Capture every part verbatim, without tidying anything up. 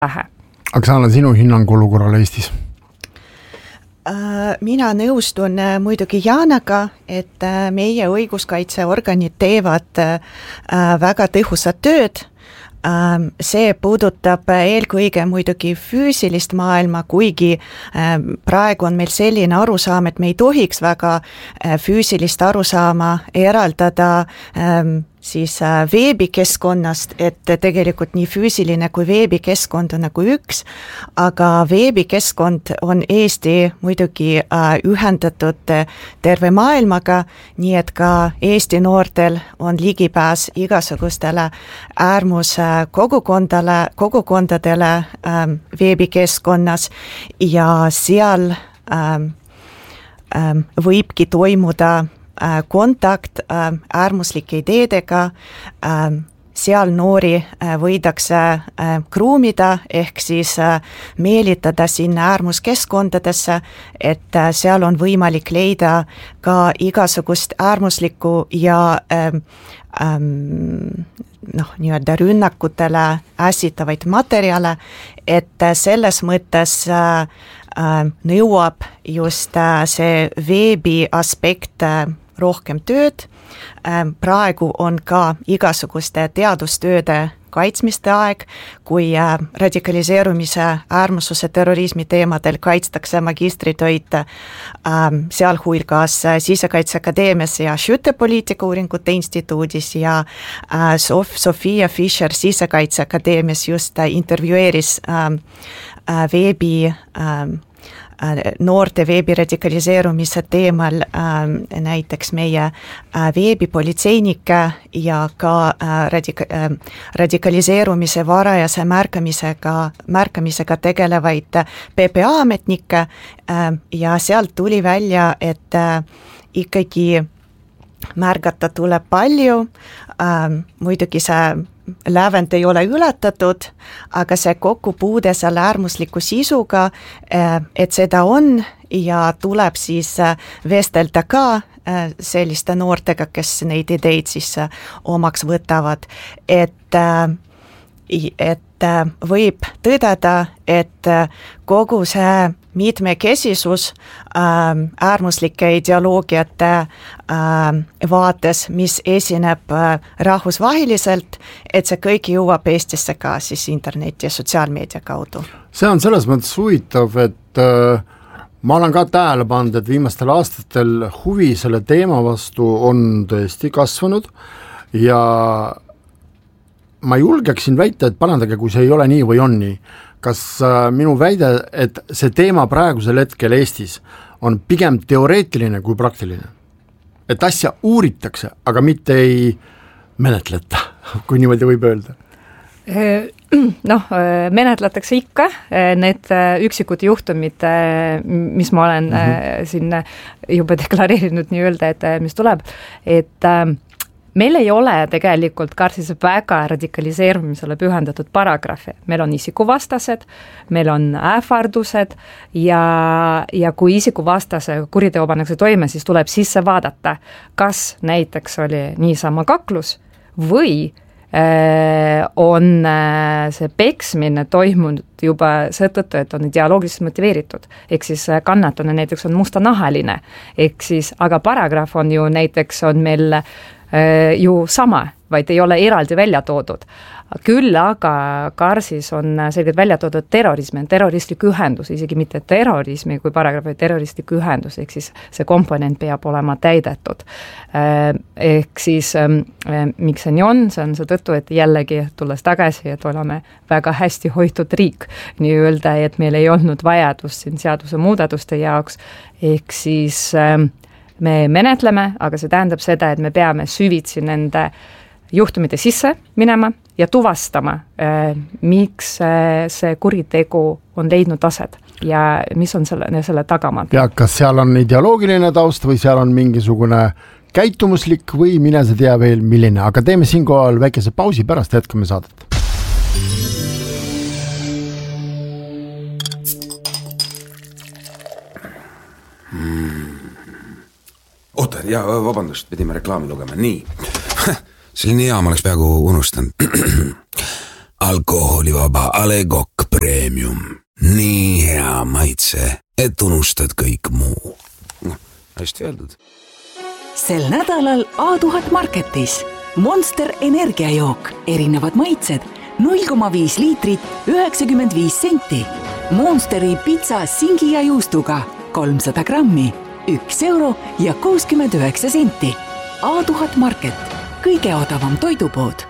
vähe. Aga saana sinu hinnangu olukorrale Eestis? Mina nõustun muidugi Jaanaga, et meie õiguskaitseorganid teevad väga tõhusat tööd. See puudutab eelkõige muidugi füüsilist maailma, kuigi praegu on meil selline arusaam, et me ei tohiks väga füüsilist arusaama eraldada siis veebikeskkonnast, et tegelikult nii füüsiline kui veebikeskkond on nagu üks, aga veebikeskkond on Eesti muidugi ühendatud terve maailmaga, nii et ka Eesti noortel on ligipääs igasugustele äärmus kogukondale, kogukondadele ähm, veebikeskkonnas ja seal ähm, ähm, võibki toimuda kontakt äärmuslike ideedega, seal noori võidakse kruumida ehk siis meelitada sinna äärmuskeskkondadesse, et seal on võimalik leida ka igasugust äärmuslikku ja noh, nii-öelda rünnakutele ässitavaid materjale, et selles mõttes nõuab just see veebi aspekt rohkem tööd. Praegu on ka igasuguste teadustööde kaitsmiste aeg, kui radikaliseerumise, äärmusluse, terrorismi teemadel kaitstakse magistritöid sealhulgas Sisekaitseakadeemias ja Schütte-poliitika uuringute instituudis ja Sof- Sofia Fischer Sisekaitseakadeemias just intervjueeris veebi noorte veebi radikaliseerumise teemal näiteks meie veebipolitseinike ja ka radika- radikaliseerumise varajase märkamisega, märkamisega tegelevaid P P A ametnikke ja sealt tuli välja, et ikkagi märgata tuleb palju, muidugi see lävend ei ole ületatud, aga see kokkupuude selle äärmusliku sisuga, et seda on ja tuleb siis vestelda ka selliste noortega, kes neid ideid siis omaks võtavad, et, et võib tõdeda, et kogu see mitmekesisus äärmuslike ideoloogiate vaates, mis esineb rahvusvaheliselt, et see kõik jõuab Eestisse ka siis interneti ja sotsiaalmeedia kaudu. See on selles mõttes huvitav, et ma olen ka tähele pannud, et viimastel aastatel huvi selle teema vastu on tõesti kasvanud ja ma julgeksin väita, et parandage, kui see ei ole nii või on nii. Kas minu väide, et see teema praegusel hetkel Eestis on pigem teoreetiline kui praktiline? Et asja uuritakse, aga mitte ei menetleta, kui niimoodi võib öelda? Noh, menetletakse ikka need üksikud juhtumid, mis ma olen mm-hmm. siin juba deklareerinud nii-öelda, et mis tuleb, et meil ei ole tegelikult Karsis väga radikaliseerumisele pühendatud paragrahvi. Meil on isikuvastased, meil on ähvardused ja, ja kui isikuvastase kuriteo pannakse toime, siis tuleb sisse vaadata, kas näiteks oli niisama kaklus või äh, on äh, see peksmine toimunud juba seetõttu, et on ideoloogiliselt motiveeritud. Ehk siis kannatune näiteks on mustanahaline. Ehk siis, aga paragrahv on ju näiteks on meil ju sama, vaid ei ole eraldi välja toodud. Küll aga Karsis on selgelt välja toodud terrorismi, on terroristlik ühendus, isegi mitte terrorismi kui paragrahv, vaid terroristlik ühendus, ehk siis see komponent peab olema täidetud. Ehk siis miks see nii on, see on see tõttu, et jällegi tulles tagasi, et oleme väga hästi hoitud riik, nii öelda, et meil ei olnud vajadust siin seaduse muudatuste jaoks, ehk siis me menetleme, aga see tähendab seda, et me peame süvitsi nende juhtumite sisse minema ja tuvastama, miks see kuritegu on leidnud aset ja mis on selle, selle tagamaad. Ja kas seal on ideoloogiline taust või seal on mingisugune käitumuslik või mine see tea veel milline, aga teeme siinkohal väikese pausi, pärast jätkame saadet. Oota, ja vabandust, pidime reklaami lugema. Nii, selline hea, ma oleks peaaegu unustanud. alkoholivaba A Le Coq Premium. Nii hea maitse, et unustad kõik muu. No, hästi öeldud. Sel nädalal A tuhat Marketis. Monster energiajook, erinevad maitsed, null koma viis liitrit, üheksakümmend viis senti. Monsteri pizza singi ja juustuga, kolmsada grammi, üks euro ja kuuskümmend üheksa senti. A tuhat Market, kõige odavam toidupood.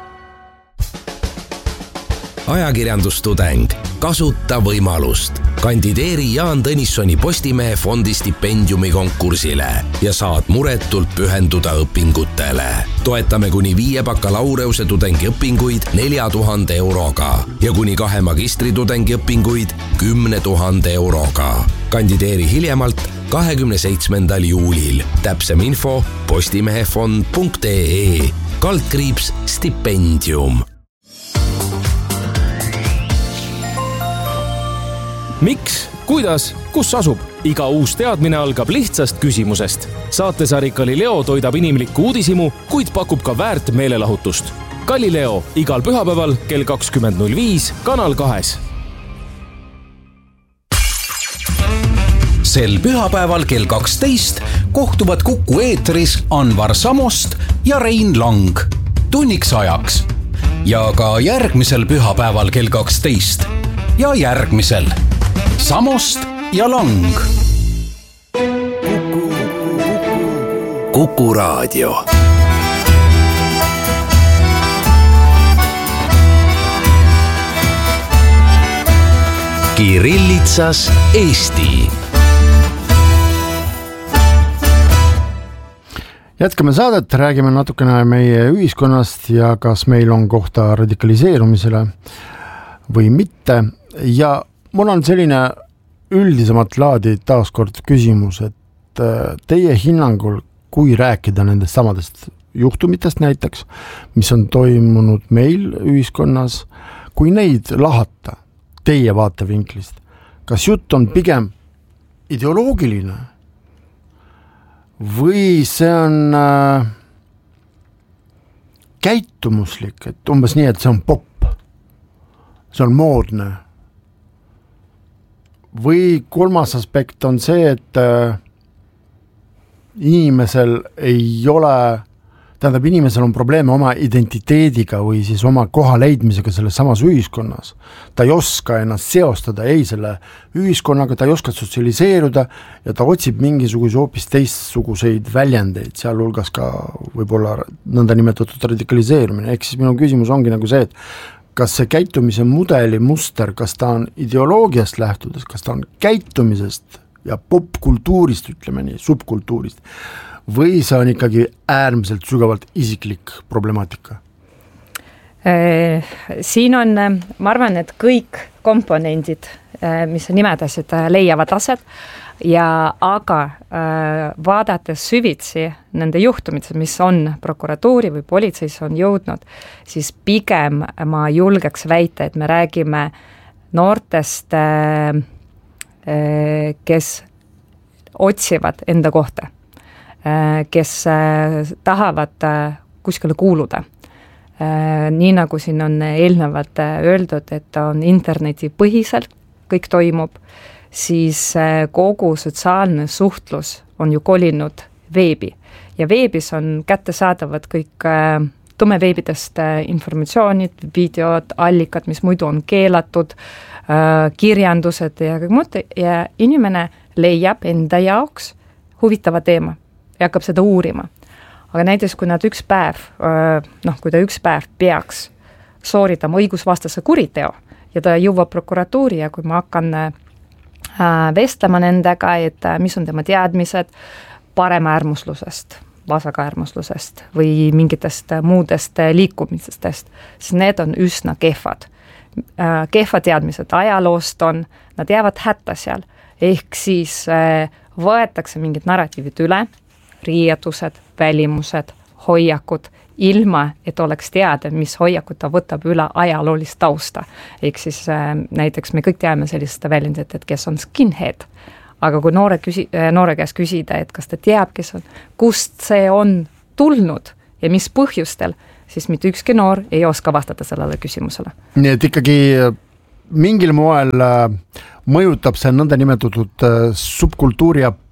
Ajakirjandustudeng, kasuta võimalust. Kandideeri Jaan Tõnissoni Postimehe fondi stipendiumi konkursile ja saad muretult pühenduda õpingutele. Toetame kuni viie bakalaureuse tudengi õpinguid nelja tuhande euroga ja kuni kahe magistri tudengi õpinguid kümne tuhande euroga. Kandideeri hiljemalt kahekümne seitsmendal juulil. Täpsem info postimehefond punkt ee, kaldkriips stipendium. Miks, kuidas, kus asub? Iga uus teadmine algab lihtsast küsimusest. Saatesari Galileo toidab inimlikku uudisimu, kuid pakub ka väärt meelelahutust. Galileo igal pühapäeval kell kakskümmend null viis Kanal kahes. Sel pühapäeval kell kaksteist kohtuvad Kuku eetris Anvar Samost ja Rein Lang. Tunniks ajaks. Ja ka järgmisel pühapäeval kell kaksteist. Ja järgmisel. Samost ja Lang. Kuku, Kuku Raadio. Kirillitsas Eesti. Jätkame saadet, räägime natukene meie ühiskonnast ja kas meil on kohta radikaliseerumisele või mitte. Ja mul on selline üldisemat laadi taaskord küsimus, et teie hinnangul, kui rääkida nendest samadest juhtumitest näiteks, mis on toimunud meil ühiskonnas, kui neid lahata teie vaatevinklist, kas jutt on pigem ideoloogiline või see on äh, käitumuslik, et umbes nii, et see on pop, see on moodne. Või kolmas aspekt on see, et äh, inimesel ei ole, tähendab, inimesel on probleeme oma identiteediga või siis oma koha leidmisega selles samas ühiskonnas. Ta ei oska ennast seostada ei selle ühiskonnaga, ta ei oska sotsialiseeruda ja ta otsib mingisuguse hoopis teistsuguseid väljendeid, sealhulgas ka võib-olla nõnda nimetatud radikaliseerumine. Ehk siis minu küsimus ongi nagu see, et kas see käitumise mudeli muster, kas ta on ideoloogiast lähtudes, kas ta on käitumisest ja popkultuurist, ütleme nii, subkultuurist, või see on ikkagi äärmiselt sügavalt isiklik problemaatika? Siin on, ma arvan, et kõik komponendid, mis sa nimetasid, leiavad aset, ja aga vaadates süvitsi nende juhtumid, mis on prokuratuuri või politseis on jõudnud, siis pigem ma julgeks väita, et me räägime noortest, kes otsivad enda kohta, kes tahavad kuskile kuuluda. Nii nagu siin on eelnevalt öeldud, et on internetipõhiselt kõik toimub, siis kogu sotsiaalne suhtlus on ju kolinud veebi. Ja veebis on kättesaadavad kõik tumeveebidest informatsioonid, videod, allikad, mis muidu on keelatud, kirjandused ja kõik muud. Ja inimene leiab enda jaoks huvitava teema ja hakkab seda uurima. Aga näiteks, kui nad üks päev, noh, kui ta üks päev peaks sooritama õigusvastase kuriteo ja ta jõuab prokuratuuri ja kui ma hakkan vestlema nendega, et mis on tema teadmised paremäärmuslusest, vasakäärmuslusest või mingitest muudest liikumisest, siis need on üsna kehvad. Kehva teadmised ajaloost on, nad jäävad hätta seal, ehk siis võetakse mingid narratiivid üle, riietused, välimused, hoiakud, ilma, et oleks teada, mis hoiakut ta võtab üle ajaloolist tausta. Ehk siis äh, näiteks me kõik teame sellist väljendit, et kes on skinhead, aga kui noore, küsi, noore käes küsida, et kas ta teab, kes on, kust see on tulnud ja mis põhjustel, siis mitte ükski noor ei oska vastata sellele küsimusele. Nii et ikkagi mingil moel mõjutab see nõndanimetatud subkultuuri ja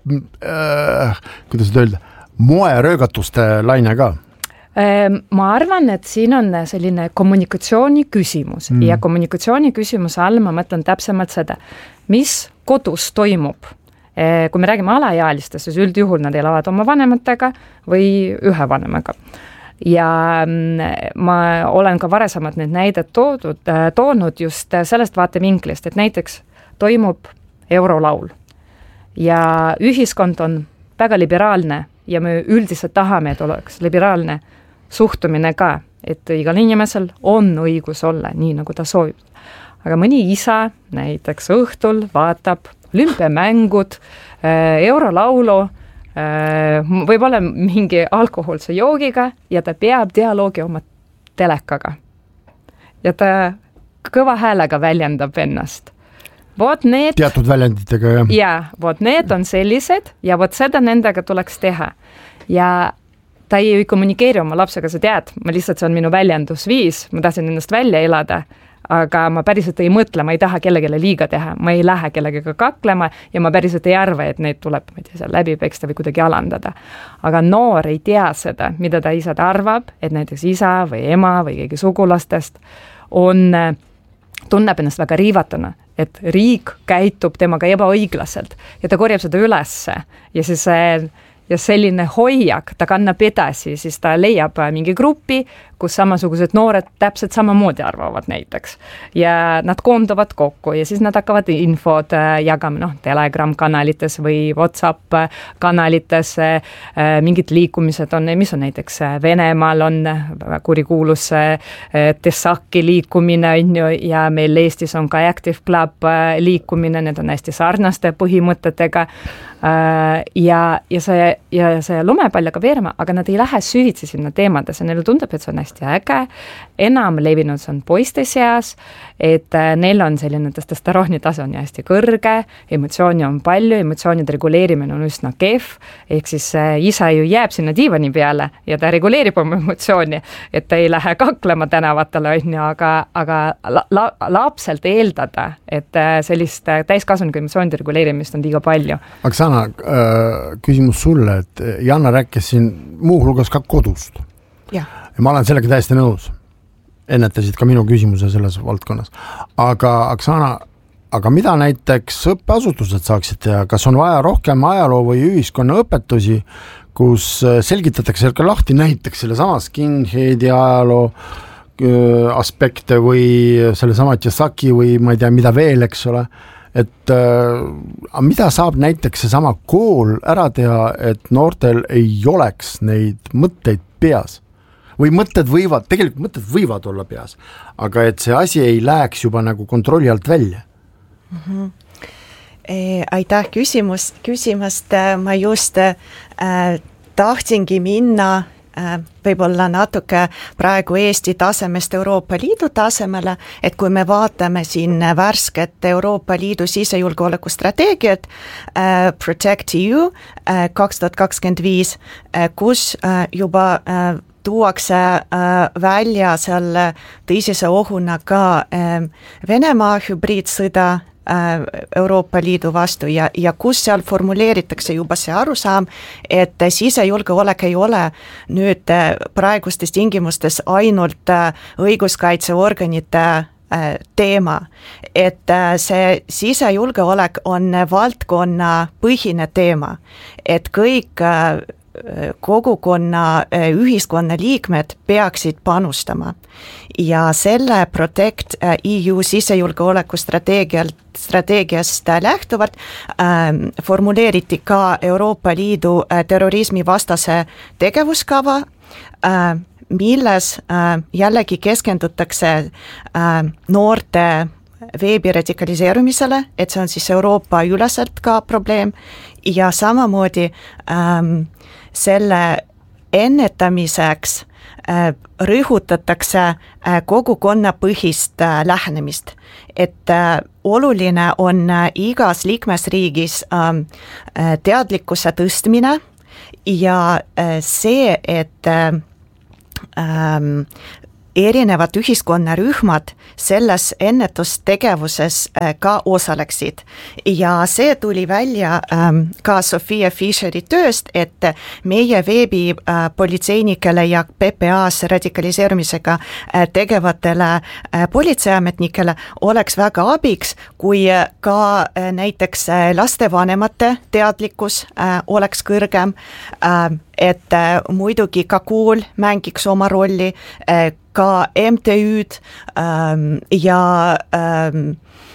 äh, kuidas seda öelda, moeröögatuste laine ka? Ma arvan, et siin on selline kommunikatsiooni küsimus mm. ja kommunikatsiooni küsimuse all ma mõtlen täpsemalt seda, mis kodus toimub. Kui me räägime alaealistest, siis üldjuhul nad elavad oma vanematega või ühe vanemaga. Ja ma olen ka varasemalt need näidet toodud, toonud just sellest vaatevinklist, et näiteks toimub eurolaul ja ühiskond on väga liberaalne ja me üldiselt tahame, et oleks liberaalne suhtumine ka, et igal inimesel on õigus olla nii, nagu ta soovib. Aga mõni isa näiteks õhtul vaatab olümpiamängud, eurolaulu, võib-olla mingi alkoholse joogiga ja ta peab dialoogi oma telekaga. Ja ta kõva häälega väljendab ennast. Vot need, teatud väljenditega, jah. Ja, vot need on sellised ja vot seda nendega tuleks teha. Ja ta ei kommunikeeri oma lapsega, sa tead, ma lihtsalt see on minu väljendusviis, ma tahtsin ennast välja elada, aga ma päriselt ei mõtle, ma ei taha kellegele liiga teha, ma ei lähe kellegega kaklema ja ma päriselt ei arva, et neid tuleb ma ei tea, läbi peksta või kuidagi alandada. Aga noor ei tea seda, mida ta ise arvab, et näiteks isa või ema või keegi sugulastest on, tunneb ennast väga riivatuna, et riik käitub temaga ebaõiglaselt ja ta korjab seda ülesse ja siis ja selline hoiak, ta kannab edasi, siis ta leiab mingi gruppi, kus samasugused noored täpselt samamoodi arvavad näiteks. Ja nad koonduvad kokku ja siis nad hakkavad infod jagama, noh, Telegram kanalites või WhatsApp kanalites, mingid liikumised on, mis on näiteks Venemaal on kurikuulus Tessaki liikumine ja meil Eestis on ka Active Club liikumine, need on hästi sarnaste põhimõtetega ja, ja see ja see lumepaljaga veerema, aga nad ei lähe süvitsi sinna teemadesse, neile tundub, et see on hästi äge, enam levinud see on poiste seas, et neil on selline testosterooni tase on hästi kõrge, emotsiooni on palju, emotsioonide reguleerimine on üsna kehv, ehk siis isa ju jääb sinna diivani peale ja ta reguleerib oma emotsiooni, et ta ei lähe kaklema tänavatele, aga, aga la, la, lapselt eeldada, et sellist täiskasvanuga emotsioonide reguleerimist on liiga palju. Aksana, küsimus sulle, et Janna rääkis siin muuhulgas ka kodust. Ja. ja ma olen sellega täiesti nõus. Ennetasid ka minu küsimuse selles valdkonnas. Aga Aksana, aga mida näiteks õppeasutused saaksid teha? Kas on vaja rohkem ajaloo või ühiskonna õpetusi, kus selgitatakse ka lahti näiteks selle sama skinheadi ajaloo aspekte või selle sama Tessaki või ma ei tea, mida veel, eks ole? Et äh, mida saab näiteks see sama kool ära teha, et noortel ei oleks neid mõtteid peas? Või mõtted võivad, tegelikult mõtted võivad olla peas, aga et see asi ei läheks juba nagu kontrolli alt välja? Mm-hmm. E, aitäh küsimus, küsimast, ma just äh, tahtsingi minna võib-olla natuke praegu Eesti tasemest Euroopa Liidu tasemele, et kui me vaatame siin värsket Euroopa Liidu sisejulgeoleku strateegiat äh, Protect E U äh, kaks tuhat kakskümmend viis, äh, kus äh, juba äh, tuuakse äh, välja seal tõsise ohuna ka äh, Venemaa hübriidsõda Euroopa Liidu vastu ja, ja kus seal formuleeritakse juba see arusaam, et sisejulgeolek ei ole nüüd praegustes tingimustes ainult õiguskaitseorganite teema, et see sisejulgeolek on valdkonna põhine teema, et kõik kogukonna, ühiskonna liikmed peaksid panustama ja selle Protect E U sisejulgeoleku strateegialt, strateegiast lähtuvalt ähm, formuleeriti ka Euroopa Liidu terrorismi vastase tegevuskava, äh, milles äh, jällegi keskendutakse äh, noorte veebi radikaliseerumisele, et see on siis Euroopa üleselt ka probleem ja samamoodi ähm, selle ennetamiseks äh, rõhutatakse äh, kogukonnapõhist äh, lähenemist, et äh, oluline on äh, igas liikmesriigis äh, teadlikkuse tõstmine ja äh, see, et äh, ähm, erinevad ühiskonnarühmad selles ennetustegevuses ka osaleksid ja see tuli välja ähm, ka Sofia Fischeri tööst, et meie veebipolitseinikele ja P P A-s radikaliseerumisega tegevatele politseiametnikele oleks väga abiks, kui ka näiteks lastevanemate teadlikkus oleks kõrgem, et muidugi ka kool mängiks oma rolli, ka M T Ü-d ähm, ja ähm,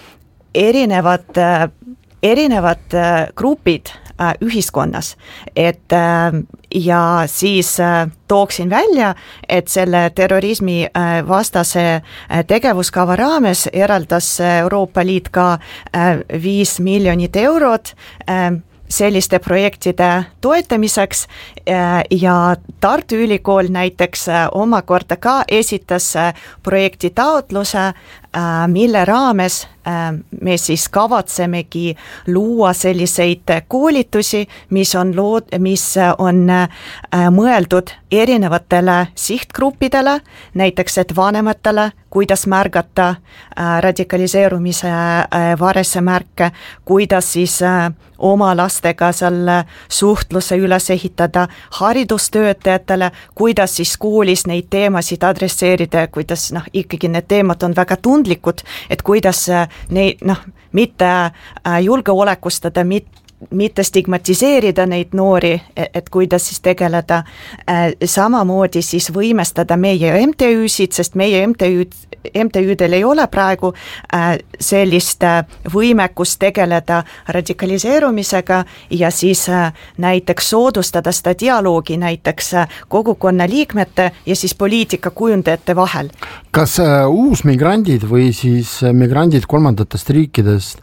erinevad, erinevad grupid äh, ühiskonnas, et äh, ja siis äh, tooksin välja, et selle terrorismi äh, vastase äh, tegevuskava raames eraldas Euroopa Liit ka äh, viis miljonit eurot äh, selliste projektide toetamiseks ja Tartu Ülikool näiteks omakorda ka esitas projekti taotluse, mille raames me siis kavatsemegi luua selliseid koolitusi, mis on lood, mis on mõeldud erinevatele sihtgruppidele, näiteks et vanematele, kuidas märgata radikaliseerumise varese märke, kuidas siis oma lastega seal suhtluse üles ehitada, haridustöötajatele, kuidas siis koolis neid teemasid adresseerida, kuidas noh, ikkagi need teemad on väga tundlikud, et kuidas neid noh, mitte julgeolekustada, mitte mitte stigmatiseerida neid noori, et kuidas siis tegeleda, samamoodi siis võimestada meie M T Ü-sid, sest meie M T Ü-d, M T Ü-del ei ole praegu sellist võimekust tegeleda radikaliseerumisega ja siis näiteks soodustada seda dialoogi näiteks kogukonna liikmete ja siis poliitikakujundajate vahel. Kas uusmigrandid või siis migrandid kolmandatest riikidest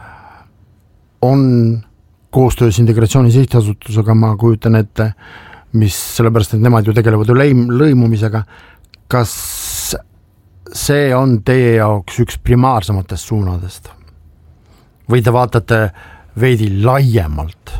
on koostöös integratsiooni sihtasutusega, ma kujutan ette, mis sellepärast, et nemad ju tegelevad ju lõim, lõimumisega, kas see on teie jaoks üks primaarsematest suunadest? Või te vaatate veidi laiemalt?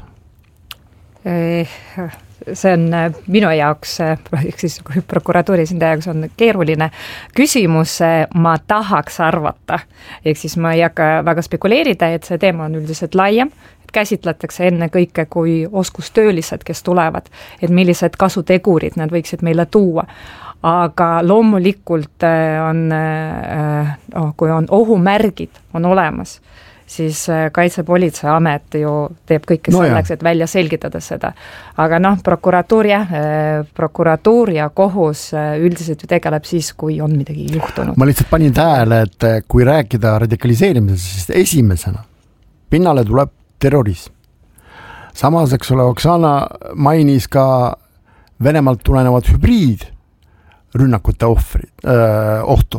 See on minu jaoks, siis prokuratuuri esindaja jaoks on keeruline küsimus, ma tahaks arvata, ehk siis ma ei hakka väga spekuleerida, et see teema on üldiselt laiem, et käsitletakse enne kõike kui oskustöölised, kes tulevad, et millised kasutegurid nad võiksid meile tuua. Aga loomulikult on, kui on ohumärgid on olemas, siis Kaitsepolitseiamet ju teeb kõike no selleks, jah. Et välja selgitada seda. Aga noh, prokuratuur, jah, prokuratuur ja kohus üldiselt ju tegeleb siis, kui on midagi juhtunud. Ma lihtsalt panin tähele, et kui rääkida radikaliseerimisest, siis esimesena pinnale tuleb terrorism. Samas, eks ole, Oksana mainis ka Venemaalt tulenevad hübriidrünnakute ohvrid, öö, ohtu.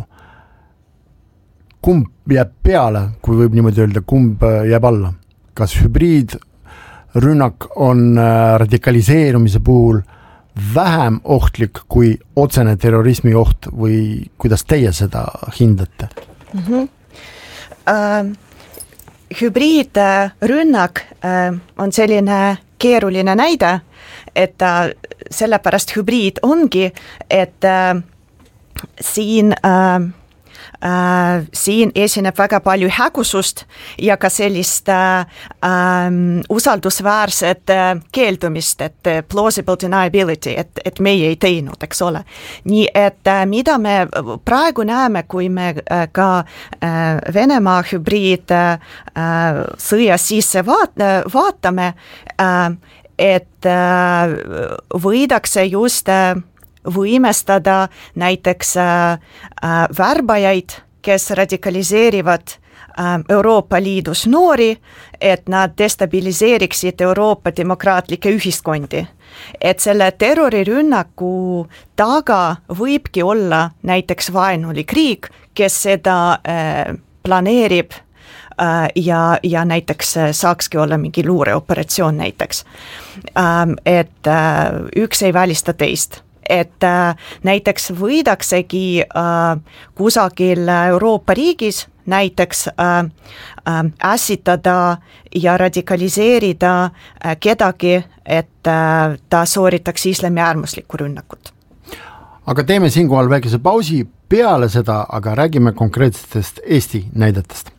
Kumb jääb peale, kui võib niimoodi öelda, kumb jääb alla? Kas hübriidrünnak on radikaliseerumise puhul vähem ohtlik kui otsene terrorismi oht või kuidas teie seda hindate? Mm-hmm. Uh, hübriidrünnak uh, on selline keeruline näide, et uh, sellepärast hübriid ongi, et uh, siin uh, Äh, siin esineb väga palju hägusust ja ka sellist äh, äh, usaldusväärset äh, keeldumist, et äh, plausible deniability, et, et meie ei teinud, eks ole. Nii et äh, mida me praegu näeme, kui me äh, ka äh, Venemaa hübriid äh, sõja sisse vaat, äh, vaatame, äh, et äh, võidakse just äh, võimestada näiteks äh, äh, värbajaid, kes radikaliseerivad äh, Euroopa Liidus noori, et nad destabiliseeriksid Euroopa demokraatlikke ühiskondi. Et selle terrorirünnaku taga võibki olla näiteks vaenulik riik, kes seda äh, planeerib äh, ja, ja näiteks saakski olla mingi luureoperatsioon näiteks. Äh, et äh, üks ei välista teist. Et äh, näiteks võidaksegi äh, kusagil Euroopa riigis näiteks äh, äh, ässitada ja radikaliseerida äh, kedagi, et äh, ta sooritaks islami äärmuslikku rünnakut. aga teeme siinkohal väikese pausi, peale seda aga räägime konkreetsetest Eesti näidetest.